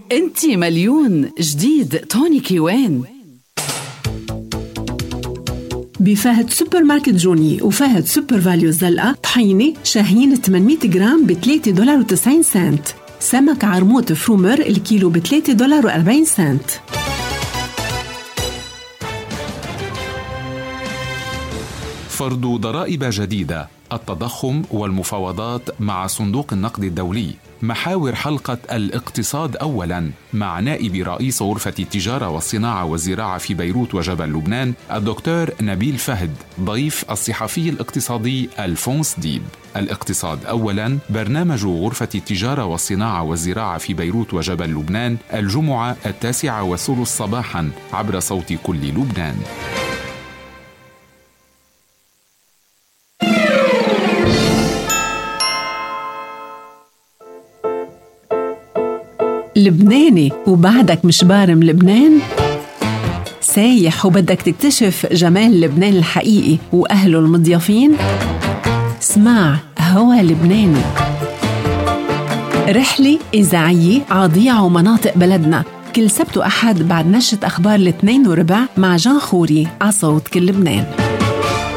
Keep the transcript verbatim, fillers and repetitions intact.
انتي مليون جديد تونيكي وين؟ بفهد سوبر ماركت جوني وفهد سوبر فاليو الزلقة طحينة شاهين ثمانمية جرام ب ثلاثة دولار وتسعين سنت. سمك عرموط فرومر الكيلو ب ثلاثة دولار وأربعين سنت. فرض ضرائب جديدة، التضخم والمفاوضات مع صندوق النقد الدولي. محاور حلقة الاقتصاد أولاً مع نائب رئيس غرفة التجارة والصناعة والزراعة في بيروت وجبل لبنان الدكتور نبيل فهد، ضيف الصحفي الاقتصادي ألفونس ديب. الاقتصاد أولاً برنامج غرفة التجارة والصناعة والزراعة في بيروت وجبل لبنان الجمعة التاسعة والثلث صباحاً عبر صوت كل لبنان. لبناني وبعدك مش بارم لبنان؟ سايح وبدك تكتشف جمال لبنان الحقيقي وأهله المضيافين؟ اسمع هوا لبناني، رحلة إذاعية عضيعة ومناطق بلدنا، كل سبت وأحد بعد نشرة أخبار الاثنين وربع مع جان خوري على صوت كل لبنان.